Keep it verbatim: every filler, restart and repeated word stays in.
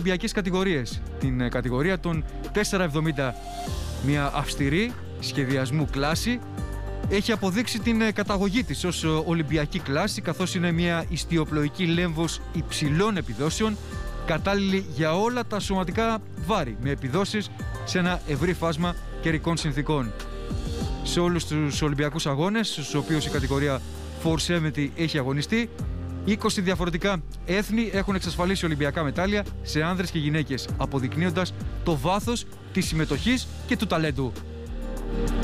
Ολυμπιακές κατηγορίες. Την κατηγορία των τετρακόσια εβδομήντα, μια αυστηρή σχεδιασμού κλάση. Έχει αποδείξει την καταγωγή της ως Ολυμπιακή κλάση, καθώς είναι μια ιστιοπλοϊκή λέμβος υψηλών επιδόσεων, κατάλληλη για όλα τα σωματικά βάρη, με επιδόσεις σε ένα ευρύ φάσμα καιρικών συνθήκων. Σε όλους τους Ολυμπιακούς αγώνες, στους οποίους η κατηγορία τετρακόσια εβδομήντα έχει αγωνιστεί, είκοσι διαφορετικά έθνη έχουν εξασφαλίσει Ολυμπιακά μετάλλια σε άνδρες και γυναίκες, αποδεικνύοντας το βάθος της συμμετοχής και του ταλέντου.